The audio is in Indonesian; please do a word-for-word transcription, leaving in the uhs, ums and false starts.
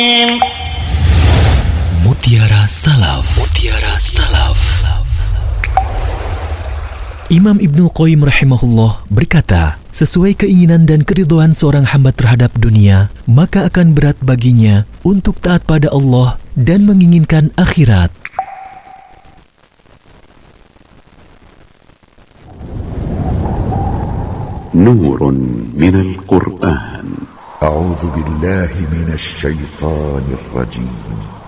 Mutiara Salaf. Mutiara Salaf. Imam Ibnu Qayyim rahimahullah berkata, sesuai keinginan dan keridhaan seorang hamba terhadap dunia, maka akan berat baginya untuk taat pada Allah dan menginginkan akhirat. Nurun minal Qur'an. A'udzu billahi minasy syaithanir rajim.